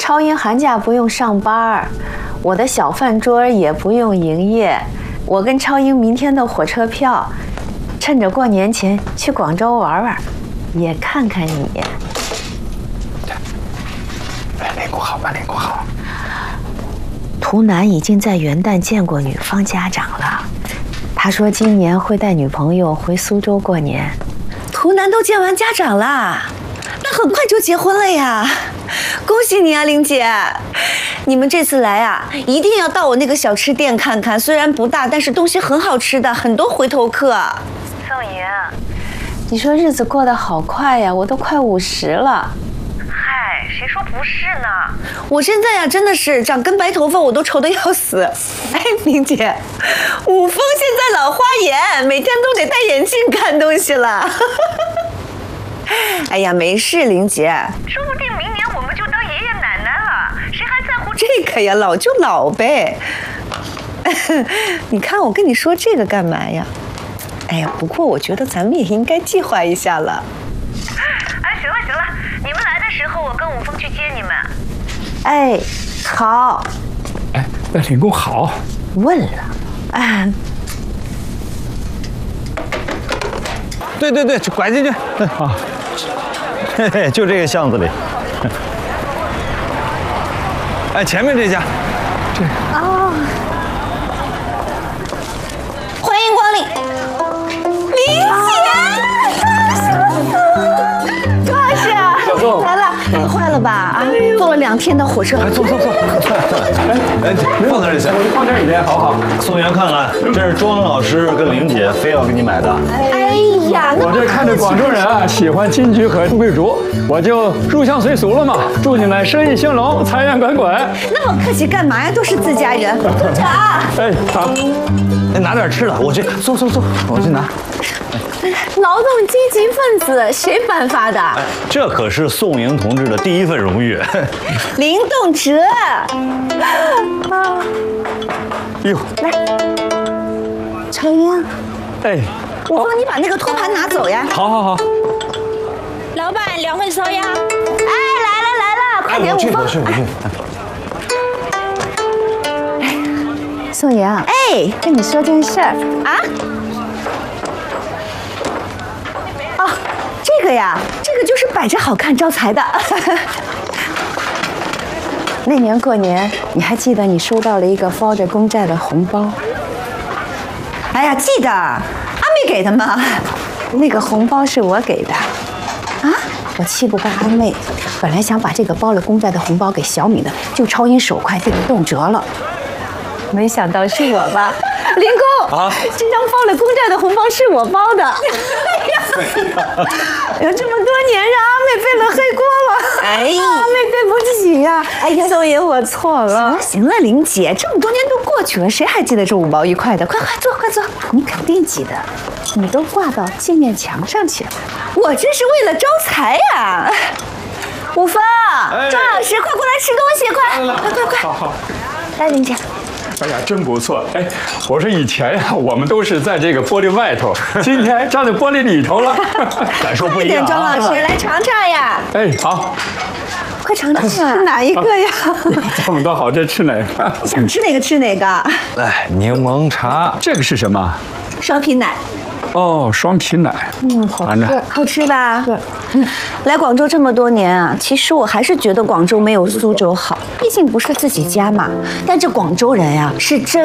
超英寒假不用上班，我的小饭桌也不用营业。我跟超英明天的火车票，趁着过年前去广州玩玩，也看看你。 林姑好吧，林姑好。 图南已经在元旦见过女方家长了，他说今年会带女朋友回苏州过年。 图南都见完家长啦，那很快就结婚了呀！恭喜你啊，玲姐！你们这次来啊，一定要到我那个小吃店看看，虽然不大，但是东西很好吃的，很多回头客。 宋莹，你说日子过得好快呀，我都快50了。 嗨，谁说不是呢？ 我现在呀，真的是长根白头发，我都愁得要死。哎，玲姐，武峰现在老花眼，每天都得戴眼镜看东西了。哎呀，没事，玲姐， 说不定明年我们就当爷爷奶奶了，谁还在乎这个呀？老就老呗。你看我跟你说这个干嘛呀？哎呀，不过我觉得咱们也应该计划一下了。 哎，行了行了，你们来的时候我跟武峰去接你们。 哎，好。 哎，那林姑好。 问了， 对，就拐进去啊！嘿嘿，就这个巷子里。哎，前面这家。 欢迎光临，林姐，高师来了，坏了吧？啊，坐了2天的火车。 坐。哎，放那儿就行， 放这儿也好。 宋元看看，这是庄老师跟玲姐非要给你买的。 哎呀， 我这看着广州人啊喜欢金居和贵族，我就入乡随俗了嘛。祝你们生意兴隆，财源滚滚。 那么客气干嘛呀？都是自家人。组长， 哎，好。 哎，拿点吃的，我去。坐，我去拿。 劳动积极分子谁颁发的？ 这可是宋莹同志的第一份荣誉。 林动哲。 哟， 来，超英， 哎， 我帮你把那个托盘拿走呀。 好。 老板2份烧鸭。 哎，来了，快点， 我去。 宋莹， 哎， 跟你说件事儿啊。哦，这个呀，这个就是摆着好看招财的。 那年过年，你还记得你收到了一个包着公债的红包？ 哎呀，记得，阿妹给的嘛。 那个红包是我给的。啊？我气不过阿妹，本来想把这个包了公债的红包给小敏的，就超英手快被你动折了。没想到是我吧？林公啊，这张包了公债的红包是我包的。有这么多年让阿妹背了黑锅了， 哎呀， 阿妹对不起呀！哎呀，宋爷我错了。 行了，玲姐，这么多年都过去了，谁还记得这5毛1块的？快坐！ 你肯定记得，你都挂到纪念墙上去了。 我这是为了招财呀！武峰，庄老师，快过来吃东西，快！ 好。 来，玲姐。 哎呀，真不错！哎，我说以前呀，我们都是在这个玻璃外头，今天站在玻璃里头了， 感受不一快点， 样。 庄老师来尝尝呀！ 哎，好， 快尝尝啊！ 哪一个呀？ 这么多好吃，吃哪个？ 想吃哪个吃哪个。 来，柠檬茶， 这个是什么？ 双皮奶。 哦，双皮奶。 好吃吧？对。来广州这么多年啊，其实我还是觉得广州没有苏州好，毕竟不是自己家嘛。但这广州人呀，是真。